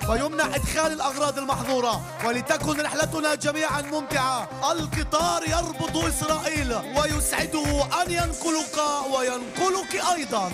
ويمنع إدخال الأغراض المحظورة، ولتكن رحلتنا جميعا ممتعة. القطار يربط إسرائيل ويسعده أن ينقلك وينقلك أيضا.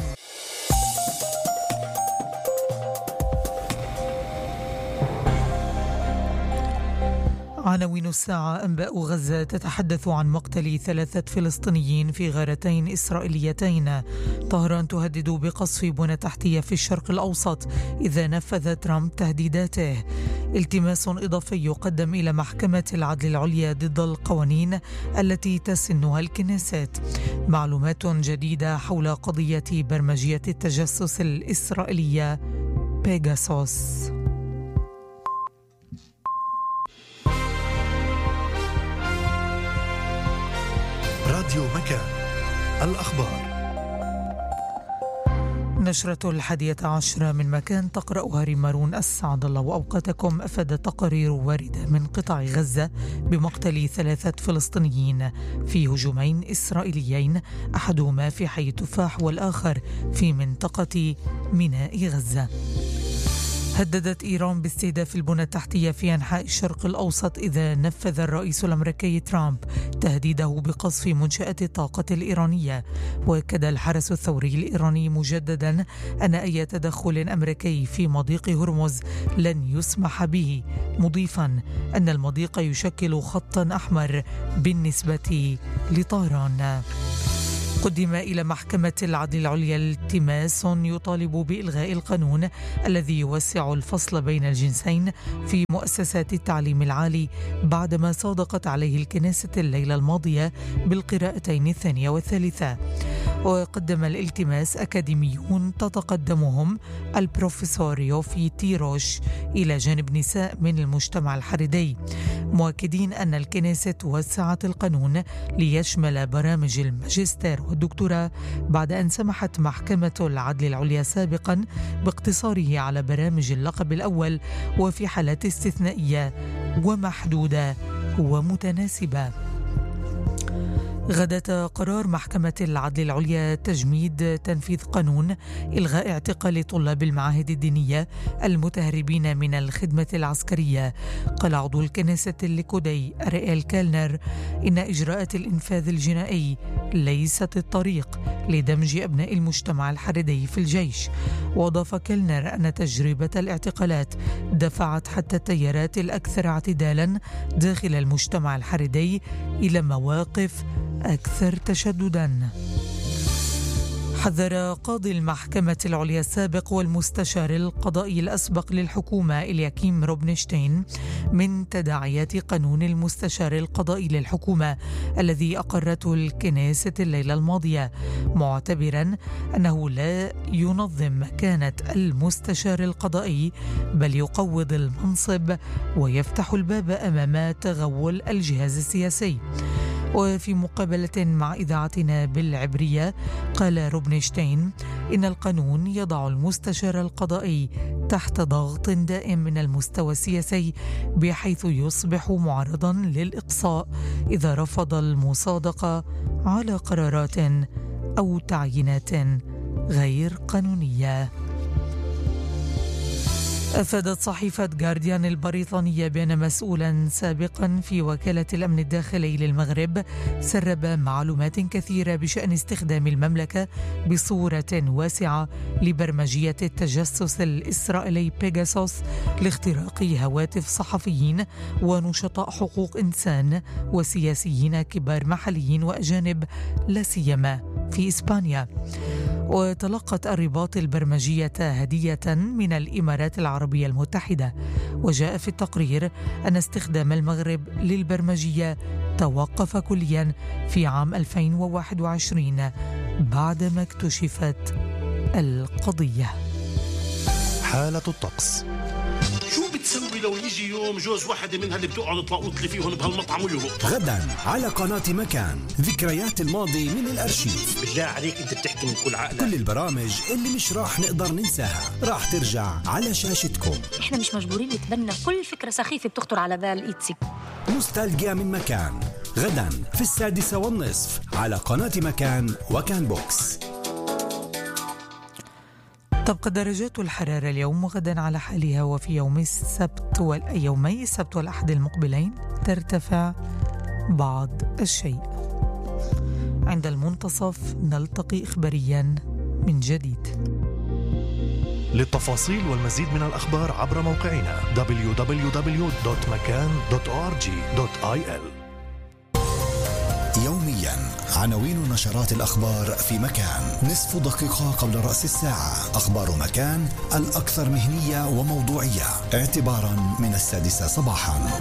عناوين الساعة: أنباء غزة تتحدث عن مقتل 3 فلسطينيين في غارتين إسرائيليتين. طهران تهدد بقصف بنى تحتية في الشرق الأوسط إذا نفذ ترامب تهديداته. التماس إضافي يقدم إلى محكمة العدل العليا ضد القوانين التي تسنها الكنيست. معلومات جديدة حول قضية برمجية التجسس الإسرائيلية بيغاسوس. راديو مكان، الأخبار. نشرة 11 من مكان تقرأها ريمارون السعد الله. وأوقاتكم. أفاد تقارير واردة من قطاع غزة بمقتل 3 فلسطينيين في هجومين إسرائيليين، أحدهما في حي تفاح والآخر في منطقة ميناء غزة. هددت إيران باستهداف البنى التحتية في أنحاء الشرق الأوسط إذا نفذ الرئيس الأمريكي ترامب تهديده بقصف منشآت الطاقة الإيرانية. وأكد الحرس الثوري الإيراني مجددا أن أي تدخل أمريكي في مضيق هرمز لن يسمح به، مضيفا أن المضيق يشكل خطا أحمر بالنسبة لطهران. قدم إلى محكمة العدل العليا التماس يطالب بإلغاء القانون الذي يوسع الفصل بين الجنسين في مؤسسات التعليم العالي بعدما صادقت عليه الكنيسة الليلة الماضية بالقراءتين الثانية والثالثة. وقدم الالتماس أكاديميون تتقدمهم البروفيسور يوفي تيروش إلى جانب نساء من المجتمع الحريدي، مؤكدين أن الكنيسة وسعت القانون ليشمل برامج الماجستير والدكتوراه بعد أن سمحت محكمة العدل العليا سابقا باقتصاره على برامج اللقب الأول وفي حالات استثنائية ومحدودة ومتناسبة. غدت قرار محكمة العدل العليا تجميد تنفيذ قانون إلغاء اعتقال طلاب المعاهد الدينية المتهربين من الخدمة العسكرية. قال عضو الكنيسة الليكودي أرييل كالنر إن إجراءات الإنفاذ الجنائي ليست الطريق لدمج أبناء المجتمع الحريدي في الجيش. وأضاف كالنر أن تجربة الاعتقالات دفعت حتى التيارات الأكثر اعتدالا داخل المجتمع الحريدي إلى مواقف أكثر تشددا. حذر قاضي المحكمة العليا السابق والمستشار القضائي الأسبق للحكومة إلياكيم روبنشتين من تداعيات قانون المستشار القضائي للحكومة الذي أقرته الكنيسة الليلة الماضية، معتبرا أنه لا ينظم مكانة المستشار القضائي بل يقوض المنصب ويفتح الباب أمام تغول الجهاز السياسي. وفي مقابلة مع إذاعتنا بالعبرية قال روبنشتين إن القانون يضع المستشار القضائي تحت ضغط دائم من المستوى السياسي بحيث يصبح معرضا للإقصاء إذا رفض المصادقة على قرارات أو تعيينات غير قانونية. أفادت صحيفة جارديان البريطانية بأن مسؤولا سابقا في وكالة الأمن الداخلي للمغرب سرب معلومات كثيرة بشأن استخدام المملكة بصورة واسعة لبرمجية التجسس الإسرائيلي بيغاسوس لاختراق هواتف صحفيين ونشطاء حقوق إنسان وسياسيين كبار محليين وأجانب لا سيما في إسبانيا. وتلقت الرباط البرمجية هدية من الإمارات العربية المتحدة. وجاء في التقرير أن استخدام المغرب للبرمجية توقف كليا في عام 2021 بعدما اكتشفت القضية. حالة الطقس. شو بتسوي لو يجي يوم جوز واحدة منها اللي بتقعد تلاقوط لي فيهم بهالمطعم ويهبط؟ غدا على قناة مكان، ذكريات الماضي من الأرشيف. بالله عليك انت بتحكي من كل عقلك. كل البرامج اللي مش راح نقدر ننساها راح ترجع على شاشتكم. احنا مش مجبورين نتبنى كل فكرة سخيفة بتخطر على بال إيتسي. نوستالجيا من مكان، غدا في 6:30 على قناة مكان وكان بوكس. تبقى درجات الحرارة اليوم وغدا على حالها، وفي يومي السبت والأحد المقبلين ترتفع بعض الشيء. عند المنتصف نلتقي إخباريا من جديد. للتفاصيل والمزيد من الأخبار عبر موقعنا www.makan.org.il. يوميا عناوين نشرات الأخبار في مكان، نصف دقيقة قبل رأس الساعة. أخبار مكان الأكثر مهنية وموضوعية اعتبارا من 6 صباحا.